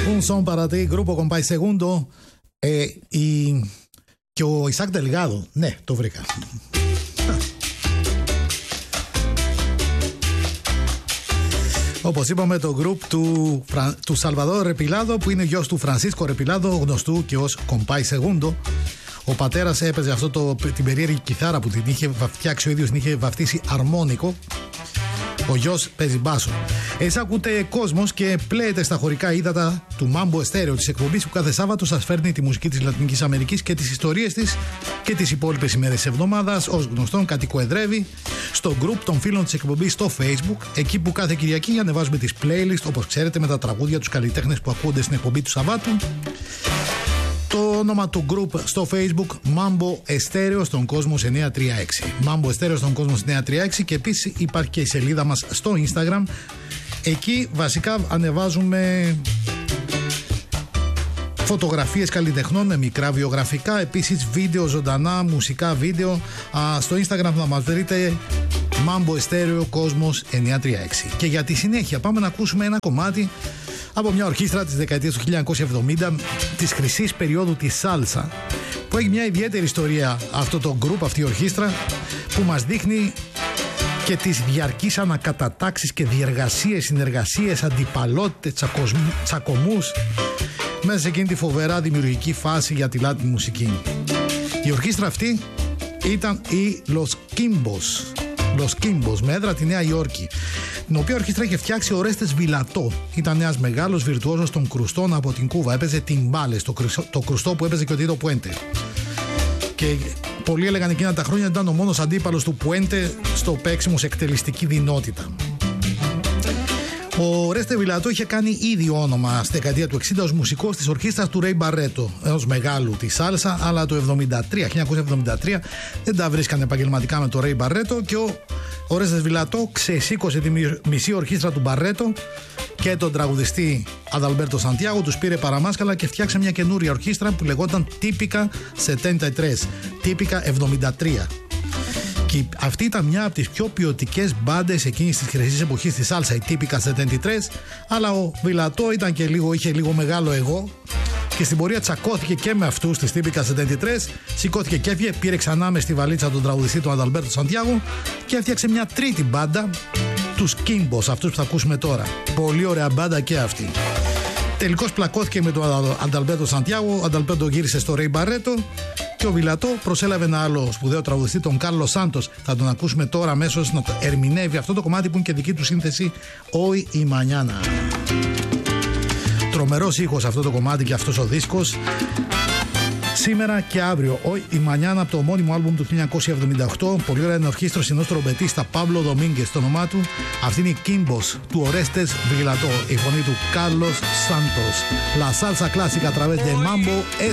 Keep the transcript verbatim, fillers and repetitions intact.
Un son para ti, grupo Compay Segundo. Ε, η... Και ο Ισάκ Τελγάδο. Ναι, το βρήκα. Όπως είπαμε, το γκρουπ του, Φρα... του Σαλβαδόρ Ρεπιλάδο, που είναι γιος του Φρανσίσκο Ρεπιλάδο, γνωστού και ως Compay Segundo. Ο πατέρας έπαιζε αυτό το, την περίεργη κιθάρα που την είχε φτιάξει ο ίδιος, την είχε βαφτίσει αρμόνικο. Ο γιος παίζει μπάσο. Εσείς ακούτε Κόσμος και πλέετε στα χωρικά ύδατα του Mambo Estéreo, της εκπομπής που κάθε Σάββατο σας φέρνει τη μουσική της Λατινικής Αμερικής και τις ιστορίες της και τις υπόλοιπες ημέρες της εβδομάδας. Ως γνωστόν, κατοικοεδρεύει στο group των φίλων της εκπομπής στο Facebook, εκεί που κάθε Κυριακή ανεβάζουμε τις playlist, όπως ξέρετε, με τα τραγούδια τους καλλιτέχνες που ακούγονται στην εκπομπή του Σαββάτου. Το όνομα του group στο Facebook, Mambo Estéreo στον Κόσμος εννιακόσια τριάντα έξι. Mambo Estéreo στον Κόσμος εννιακόσια τριάντα έξι, και επίσης υπάρχει και η σελίδα μας στο Instagram. Εκεί βασικά ανεβάζουμε φωτογραφίες καλλιτεχνών με μικρά βιογραφικά, επίσης βίντεο ζωντανά, μουσικά βίντεο. Α, στο Instagram θα μας βρείτε Mambo Estéreo Κόσμος εννιακόσια τριάντα έξι. Και για τη συνέχεια πάμε να ακούσουμε ένα κομμάτι από μια ορχήστρα της δεκαετίας του χίλια εννιακόσια εβδομήντα, της χρυσής περίοδου της σάλσα, που έχει μια ιδιαίτερη ιστορία αυτό το γκρουπ, αυτή η ορχήστρα, που μας δείχνει και τις διαρκείς ανακατατάξεις και διεργασίες, συνεργασίες, αντιπαλότητες, τσακωμούς μέσα σε εκείνη τη φοβερά δημιουργική φάση για τη Latin μουσική. Η ορχήστρα αυτή ήταν η Los Quimbos. Los Quimbos, με έδρα τη Νέα Υόρκη, την οποία ορχήστρα είχε φτιάξει ο Ορέστες Βιλατό. Ήταν ένας μεγάλος βιρτουόζος των κρουστών από την Κούβα. Έπαιζε τιμπάλες, το, το κρουστό που έπαιζε και ο Τίτο Πουέντε. Και πολλοί έλεγαν εκείνα τα χρόνια ήταν ο μόνος αντίπαλος του Πουέντε στο παίξιμο σε εκτελεστική δυνότητα. Ο Ορέστε Βιλατό είχε κάνει ήδη όνομα στη δεκαετία του εξήντα ως μουσικός της ορχήστρας του Ρέι Μπαρέτο, ενός μεγάλου της σάλσα, αλλά το χίλια εννιακόσια εβδομήντα τρία δεν τα βρίσκανε επαγγελματικά με το Ρέι Μπαρέτο και ο Ορέστες Βιλατό ξεσήκωσε τη μισή ορχήστρα του Μπαρέτο και τον τραγουδιστή Αδαλμπέρτο Σαντιάγο, τους πήρε παραμάσκαλα και φτιάξε μια καινούρια ορχήστρα που λεγόταν Típica εβδομήντα τρία. Típica εβδομήντα τρία. Και αυτή ήταν μια από τις πιο ποιοτικές μπάντες εκείνης της χρυσής εποχής της σάλσα, η Típica εβδομήντα τρία, αλλά ο Βιλατό ήταν και λίγο, είχε λίγο μεγάλο εγώ και στην πορεία τσακώθηκε και με αυτούς της Típica εβδομήντα τρία, σηκώθηκε και έφυγε, πήρε ξανά με στη βαλίτσα τον τραγουδιστή του Αδαλμπέρτο Σαντιάγο και έφτιαξε μια τρίτη μπάντα, τους Quimbos, αυτούς που θα ακούσουμε τώρα. Πολύ ωραία μπάντα και αυτή. Τελικώς πλακώθηκε με τον Ανταλμπέρτο Σαντιάγο, ο Ανταλμπέρτο γύρισε στο Ρέι Μπαρέτο και ο Βιλατό προσέλαβε ένα άλλο σπουδαίο τραγουδιστή, τον Κάρλος Σάντος. Θα τον ακούσουμε τώρα αμέσως να το ερμηνεύει αυτό το κομμάτι που είναι και δική του σύνθεση, Hoy y Mañana. Τρομερός ήχος αυτό το κομμάτι και αυτός ο δίσκος. Σήμερα και αύριο, Hoy y Mañana, από το ομώνυμο άλμπουμ του χίλια εννιακόσια εβδομήντα οκτώ. Πολύ ωραία είναι ορχήστρο, ενός τρομπετίστα Παύλο Δομίνγκες το όνομά του. Αυτή είναι η Quimbos του Ορέστες Βιλατό, η φωνή του Κάρλος Σάντος. La salsa clásica a través de Mambo